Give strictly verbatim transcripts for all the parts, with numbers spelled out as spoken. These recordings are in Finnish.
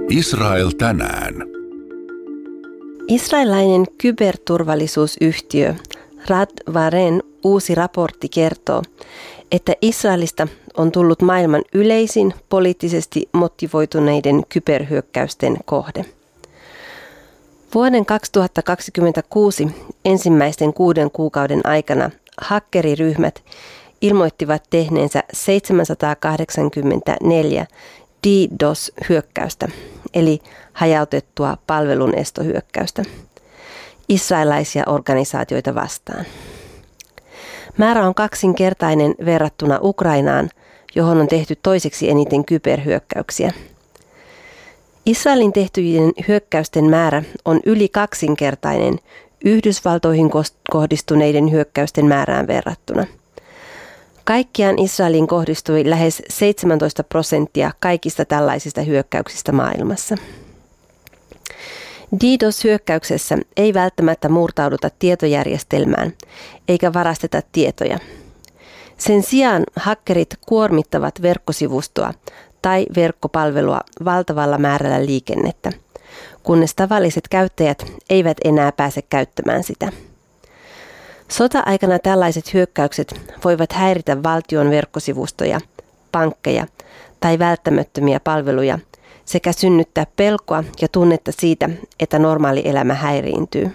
Israel tänään. Israelilainen kyberturvallisuusyhtiö Radvaren uusi raportti kertoo, että Israelista on tullut maailman yleisin poliittisesti motivoituneiden kyberhyökkäysten kohde. Vuoden kaksituhattakaksikymmentäkuusi ensimmäisten kuuden kuukauden aikana hakkeriryhmät ilmoittivat tehneensä seitsemänsataakahdeksankymmentäneljä DDoS-hyökkäystä, eli hajautettua palvelunestohyökkäystä, israelilaisia organisaatioita vastaan. Määrä on kaksinkertainen verrattuna Ukrainaan, johon on tehty toiseksi eniten kyberhyökkäyksiä. Israelin tehtyjen hyökkäysten määrä on yli kaksinkertainen Yhdysvaltoihin kohdistuneiden hyökkäysten määrään verrattuna. Kaikkiaan Israeliin kohdistui lähes seitsemäntoista prosenttia kaikista tällaisista hyökkäyksistä maailmassa. DDoS-hyökkäyksessä ei välttämättä murtauduta tietojärjestelmään eikä varasteta tietoja. Sen sijaan hakkerit kuormittavat verkkosivustoa tai verkkopalvelua valtavalla määrällä liikennettä, kunnes tavalliset käyttäjät eivät enää pääse käyttämään sitä. Sota-aikana tällaiset hyökkäykset voivat häiritä valtion verkkosivustoja, pankkeja tai välttämättömiä palveluja sekä synnyttää pelkoa ja tunnetta siitä, että normaali elämä häiriintyy.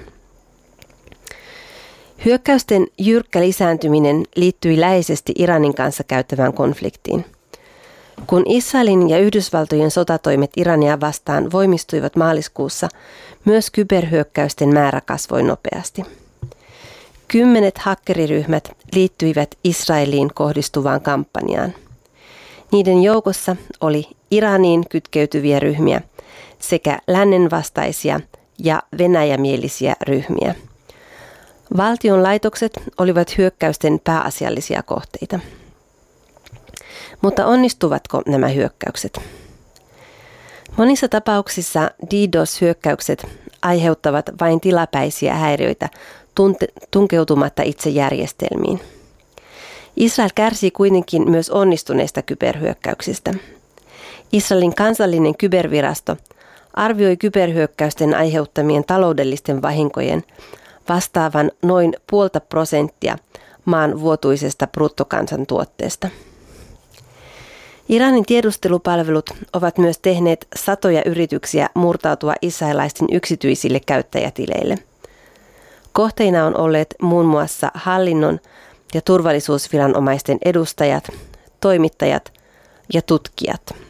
Hyökkäysten jyrkkä lisääntyminen liittyi läheisesti Iranin kanssa käyttävään konfliktiin. Kun Israelin ja Yhdysvaltojen sotatoimet Irania vastaan voimistuivat maaliskuussa, myös kyberhyökkäysten määrä kasvoi nopeasti. Kymmenet hakkeriryhmät liittyivät Israeliin kohdistuvaan kampanjaan. Niiden joukossa oli Iraniin kytkeytyviä ryhmiä sekä lännen vastaisia ja venäjämielisiä ryhmiä. Valtion laitokset olivat hyökkäysten pääasiallisia kohteita. Mutta onnistuvatko nämä hyökkäykset? Monissa tapauksissa DDoS-hyökkäykset aiheuttavat vain tilapäisiä häiriöitä tunkeutumatta itse järjestelmiin. Israel kärsii kuitenkin myös onnistuneista kyberhyökkäyksistä. Israelin kansallinen kybervirasto arvioi kyberhyökkäysten aiheuttamien taloudellisten vahinkojen vastaavan noin puolta prosenttia maan vuotuisesta bruttokansantuotteesta. Iranin tiedustelupalvelut ovat myös tehneet satoja yrityksiä murtautua israelilaisten yksityisille käyttäjätileille. Kohteina on olleet muun muassa hallinnon ja turvallisuusviranomaisten edustajat, toimittajat ja tutkijat.